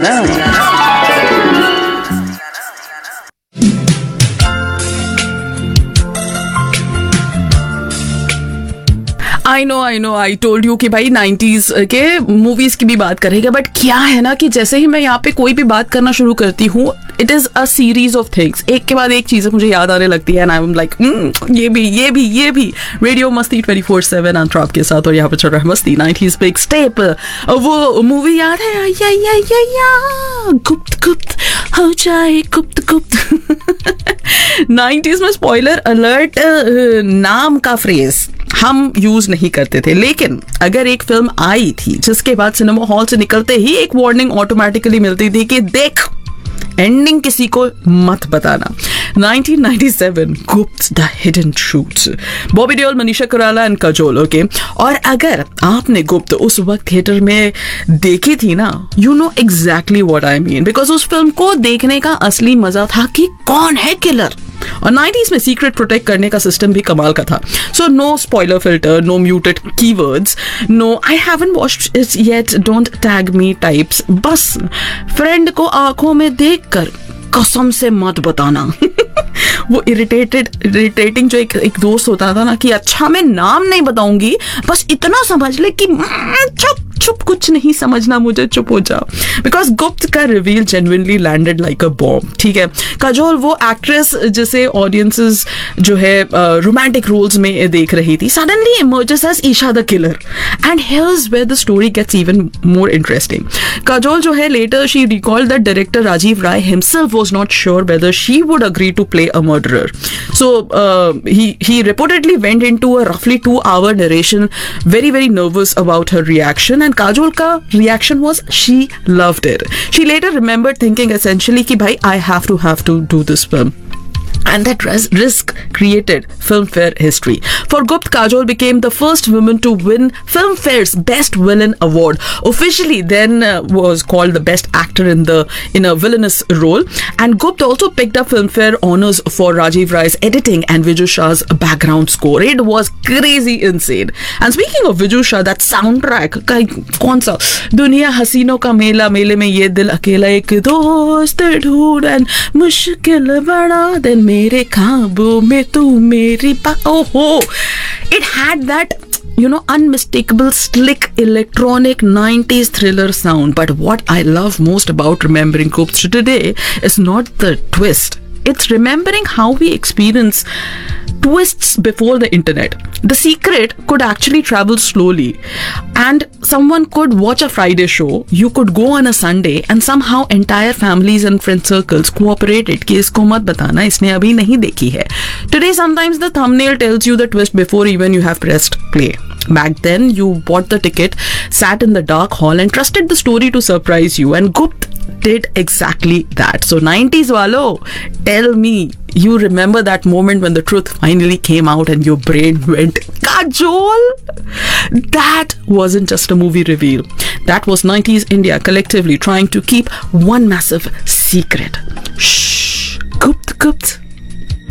I know I told you कि भाई 90s के मूवीज की भी बात करेंगे, बट क्या है ना कि जैसे ही मैं यहाँ पे कोई भी बात करना शुरू करती हूँ, it is a series of things, एक के बाद एक चीजें मुझे याद आने लगती है, एंड आई एम लाइक ये भी रेडियो मस्ती 24/7 अंतराप के साथ, और यहाँ पे चल रहा है मस्ती 90s बिग स्टेप। वो मूवी याद है, या गुप्त गुप्त हो जाए गुप्त गुप्त। 90s में स्पॉइलर अलर्ट नाम का फ्रेज हम यूज नहीं करते थे, लेकिन अगर एक फिल्म आई थी जिसके बाद सिनेमा हॉल से निकलते ही एक वार्निंग ऑटोमेटिकली मिलती थी कि देख एंडिंग किसी को मत बताना। 1997 गुप्त the hidden truth, Bobby Deol, Manisha Koirala and Kajol. Okay, और अगर आपने गुप्त उस वक्त थिएटर में देखी थी ना, you know exactly what I mean, because उस फिल्म को देखने का असली मजा था कि कौन है किलर। और 90s में सीक्रेट प्रोटेक्ट करने का सिस्टम भी कमाल का था। So no spoiler filter, no muted keywords, no I haven't watched it yet, don't tag me types. बस फ्रेंड को आंखों में देखकर कसम से मत बताना। वो इरिटेटिंग जो एक दोस्त होता था ना कि अच्छा मैं नाम नहीं बताऊंगी, बस इतना समझ ले कि चुप कुछ नहीं समझना मुझे, चुप हो जाओ। बिकॉज गुप्त का reveal genuinely landed like a bomb. ठीक है, काजोल वो एक्ट्रेस जिसे ऑडियंसेस जो है रोमांटिक रोल्स में देख रही थी, suddenly emerges as Isha the killer, and here's where the story gets even more interesting. Kajol जो है letter she recalled that director Rajiv Rai himself was not sure whether she would agree to play a murderer, so he reportedly went into a roughly 2-hour narration, very nervous about her reaction, and Kajol ka reaction was she loved it. She later remembered thinking essentially ki bhai I have to do this film. And that risk created Filmfare history. For Gupt, Kajol became the first woman to win Filmfare's Best Villain Award. Officially, then was called the Best Actor in a villainous role. And Gupt also picked up Filmfare honors for Rajiv Rai's editing and Viju Shah's background score. It was crazy insane. And speaking of Viju Shah, that soundtrack, कौन सा? दुनिया हसीनों का मेला, मेले में ये दिल अकेला, एक दोस्त ढूंढ, and मुश्किल बड़ा, then मेरे ख्वाबों में तू मेरी it had that, you know, unmistakable slick electronic 90s thriller sound. But what I love most about remembering Gupt today is not the twist, it's remembering how we experience twists before the internet. The secret could actually travel slowly, and someone could watch a Friday show, you could go on a Sunday, and somehow entire families and friend circles cooperated कि इसको मत बताना, इसने अभी नहीं देखी है. Today sometimes the thumbnail tells you the twist before even you have pressed play. Back then you bought the ticket, sat in the dark hall and trusted the story to surprise you, and Gupt did exactly that. So 90s walo, tell me you remember that moment when the truth finally came out and your brain went, Kajol? That wasn't just a movie reveal. That was 90s India collectively trying to keep one massive secret. Shh. Gupt.